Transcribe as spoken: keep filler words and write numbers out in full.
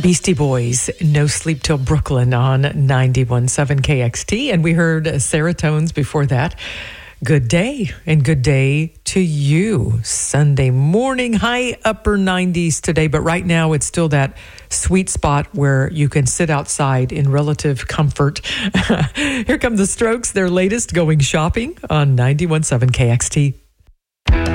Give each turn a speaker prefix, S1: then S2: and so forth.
S1: Beastie Boys, No Sleep Till Brooklyn on ninety-one point seven K X T. And we heard Seratones before that. Good day and good day to you. Sunday morning, high upper nineties today, but right now it's still that sweet spot where you can sit outside in relative comfort. Here come the Strokes, their latest, Going Shopping on ninety-one point seven K X T.